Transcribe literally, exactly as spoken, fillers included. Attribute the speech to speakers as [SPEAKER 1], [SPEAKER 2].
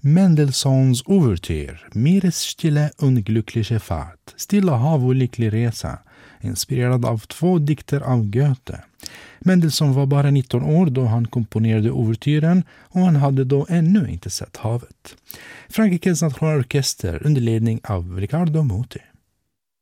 [SPEAKER 1] Mendelssohns ouvertyr, Meeresstille und glückliche Fahrt, Stilla hav och lycklig resa, inspirerad av två dikter av Goethe. Mendelssohn var bara nitton år då han komponerade ouvertyren och han hade då ännu inte sett havet. Frankrikes nationalorkester under ledning av Riccardo Muti.